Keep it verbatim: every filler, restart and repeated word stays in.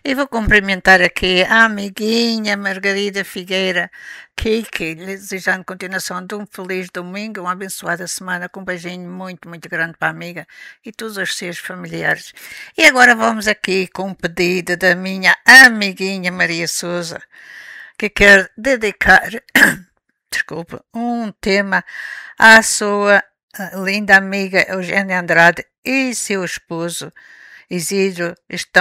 E vou cumprimentar aqui a amiguinha Margarida Figueira, que lhe desejando continuação de um feliz domingo, uma abençoada semana, com um beijinho muito, muito grande para a amiga e todos os seus familiares. E agora vamos aqui com um pedido da minha amiguinha Maria Souza, que quer dedicar, desculpa, um tema à sua linda amiga Eugênia Andrade e seu esposo Isidro. Estão